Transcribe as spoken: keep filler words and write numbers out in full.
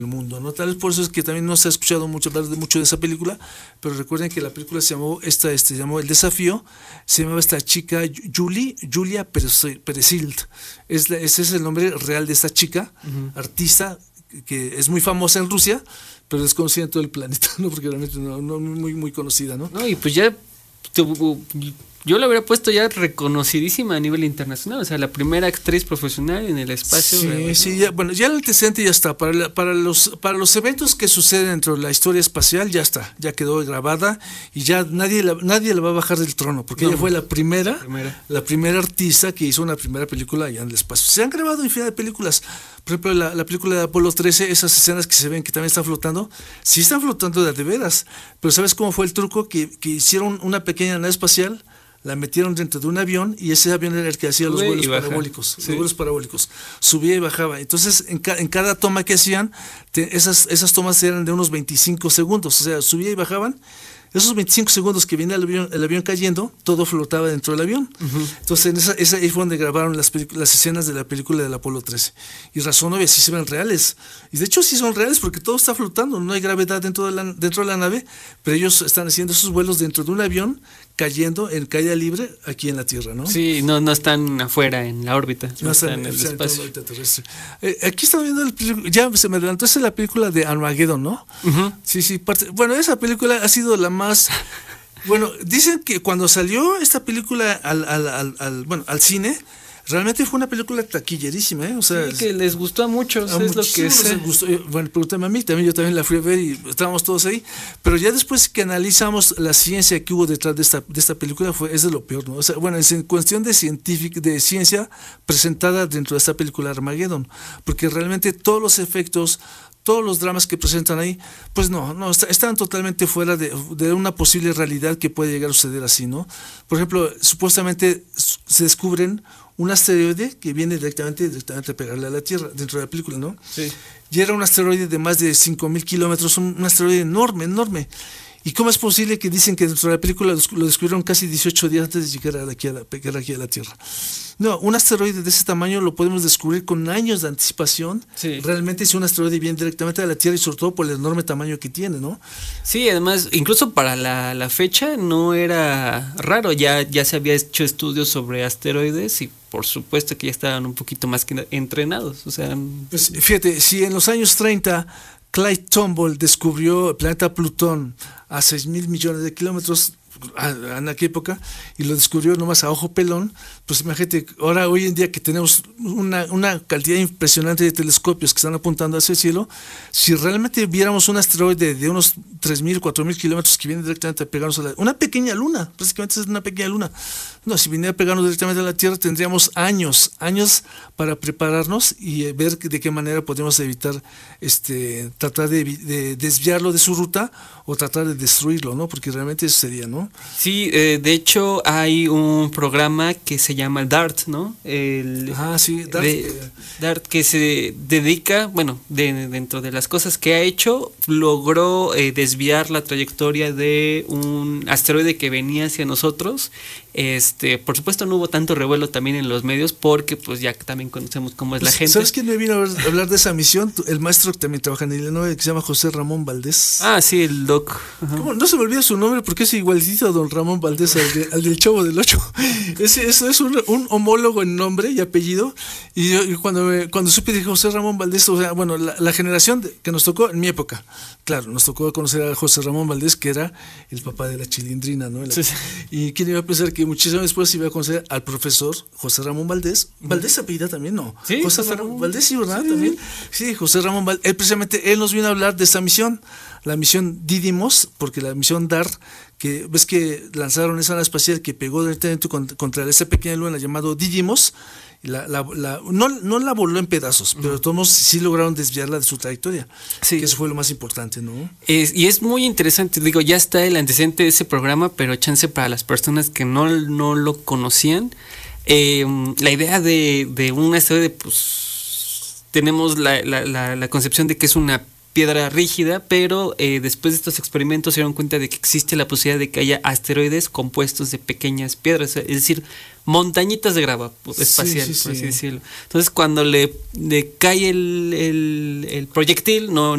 el mundo, ¿no? Tal vez por eso es que también no se ha escuchado mucho hablar de mucho de esa película, pero recuerden que la película se llamó esta este se llamó El Desafío, se llamaba esta chica Julie Julia Peresild. Es la, ese es el nombre real de esta chica, uh-huh. artista que es muy famosa en Rusia, pero desconocida en todo el planeta, ¿no? Porque realmente no, no muy muy conocida, ¿no? No, y pues ya tu, yo la hubiera puesto ya reconocidísima a nivel internacional, o sea, la primera actriz profesional en el espacio. Sí, ¿no? sí, ya, bueno, ya el antecedente ya está, para, la, para, los, para los eventos que suceden dentro de la historia espacial ya está, ya quedó grabada y ya nadie la, nadie la va a bajar del trono, porque no, ella fue la primera, la primera, la primera artista que hizo una primera película allá en el espacio. Se han grabado infinidad de películas, por ejemplo, la, la película de Apolo trece, esas escenas que se ven que también están flotando, sí están flotando de, de veras, pero ¿sabes cómo fue el truco? Que, que hicieron una pequeña nave espacial, la metieron dentro de un avión y ese avión era el que hacía los vuelos parabólicos, sí. los vuelos parabólicos, subía y bajaba. Entonces, en, ca en cada toma que hacían, te, esas, esas tomas eran de unos veinticinco segundos, o sea, subía y bajaban. Esos veinticinco segundos que viene el avión, el avión cayendo, todo flotaba dentro del avión. Uh-huh. Entonces, en esa, esa, ahí fue donde grabaron las, las escenas de la película del Apolo trece. Y razón obvia, sí se ven reales. Y de hecho sí son reales porque todo está flotando, no hay gravedad dentro de la, dentro de la nave, pero ellos están haciendo esos vuelos dentro de un avión, cayendo en caída libre aquí en la Tierra, ¿no? Sí, no, no están afuera en la órbita, no, no están, están en el espacio. En terrestre. Eh, aquí estamos viendo, el, ya se me adelantó, esa es la película de Armageddon, ¿no? Uh-huh. Sí, sí, parte, bueno, esa película ha sido la más... Bueno, dicen que cuando salió esta película al, al, al, al, bueno, al cine, realmente fue una película taquillerísima, ¿eh? O sea, sí, que les gustó a muchos, a es lo que sé. Les gustó. Bueno, pregúntame a mí, también yo también la fui a ver y estábamos todos ahí, pero ya después que analizamos la ciencia que hubo detrás de esta de esta película, fue es de lo peor, ¿no? O sea, bueno, es en cuestión de científica, de ciencia presentada dentro de esta película Armageddon, porque realmente todos los efectos, todos los dramas que presentan ahí, pues no, no está, están totalmente fuera de, de una posible realidad que puede llegar a suceder así, ¿no? Por ejemplo, supuestamente se descubren un asteroide que viene directamente, directamente a pegarle a la Tierra, dentro de la película, ¿no? Sí. Y era un asteroide de más de cinco mil kilómetros, un, un asteroide enorme, enorme. ¿Y cómo es posible que dicen que dentro de la película lo descubrieron casi dieciocho días antes de llegar aquí a la, llegar aquí a la Tierra? No, un asteroide de ese tamaño lo podemos descubrir con años de anticipación. Sí. Realmente si un asteroide viene directamente a la Tierra y sobre todo por el enorme tamaño que tiene, ¿no? Sí, además, incluso para la, la fecha no era raro, ya, ya se había hecho estudios sobre asteroides y por supuesto que ya estaban un poquito más que entrenados. O sea, pues fíjate, si en los años treinta Clyde Tombaugh descubrió el planeta Plutón a seis mil millones de kilómetros en aquella época y lo descubrió nomás a ojo pelón, pues imagínate, ahora hoy en día que tenemos una, una cantidad impresionante de telescopios que están apuntando hacia el cielo, si realmente viéramos un asteroide de unos tres mil, cuatro mil kilómetros que viene directamente a pegarnos a la, una pequeña luna, prácticamente es una pequeña luna, no, si viniera a pegarnos directamente a la Tierra tendríamos años, años para prepararnos y ver de qué manera podemos evitar, este, tratar de, de desviarlo de su ruta o tratar de destruirlo, ¿no? Porque realmente eso sería, ¿no? Sí, eh, de hecho hay un programa que se llama DART, ¿no? El, ah, sí, DART. De, DART que se dedica, bueno, de, dentro de las cosas que ha hecho, logró eh, desviar la trayectoria de un asteroide que venía hacia nosotros. Este, por supuesto no hubo tanto revuelo también en los medios porque pues ya también conocemos cómo es la gente. ¿Sabes quién me vino a hablar de esa misión? El maestro que también trabaja en Illinois, que se llama José Ramón Valdés. Ah, sí, el doc. ¿Cómo? No se me olvida su nombre porque es igualito a don Ramón Valdés, al, de, al del Chavo del Ocho. Ese, eso es un, un homólogo en nombre y apellido. Y, yo, y cuando me, cuando supe dije José Ramón Valdés, o sea, bueno, la, la generación de, que nos tocó en mi época, claro, nos tocó conocer a José Ramón Valdés, que era el papá de la Chilindrina, ¿no? La, sí, sí. Y quién iba a pensar que muchísimo después iba a conocer al profesor José Ramón Valdés. Valdés apellida también, ¿no? Sí, José Ramón, Ramón Valdés, sí, ¿verdad? Sí. También. Sí, José Ramón Valdés. Él precisamente, él nos vino a hablar de esta misión, la misión Didymos, porque la misión DART, que ves que lanzaron esa nave espacial que pegó directamente contra, contra esa pequeña luna llamado Didymos, la, la, la, no, no la voló en pedazos, pero todos sí lograron desviarla de su trayectoria. Sí. Que eso fue lo más importante, ¿no? Es, y es muy interesante, digo, ya está el antecedente de ese programa, pero chance para las personas que no, no lo conocían, eh, la idea de, de un asteroide, pues tenemos la, la, la, la concepción de que es una piedra rígida, pero eh, después de estos experimentos se dieron cuenta de que existe la posibilidad de que haya asteroides compuestos de pequeñas piedras, es decir, montañitas de grava espacial, sí, sí, por así sí. decirlo. Entonces, cuando le, le cae el, el, el proyectil, no